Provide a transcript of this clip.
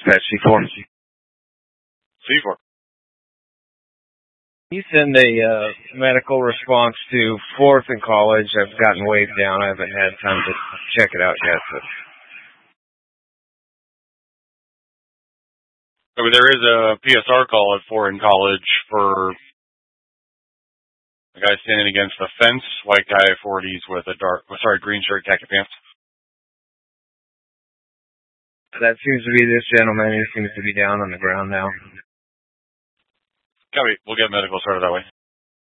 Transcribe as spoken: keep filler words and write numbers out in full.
Dispatch C four. C four. You send a uh, medical response to fourth in College. I've gotten waved down. I haven't had time to check it out yet. But I mean, there is a P S R call at four in College for a guy standing against the fence, white guy forties with a dark, sorry, green shirt, khaki pants. That seems to be this gentleman. He seems to be down on the ground now. Copy. We'll get medical started that way.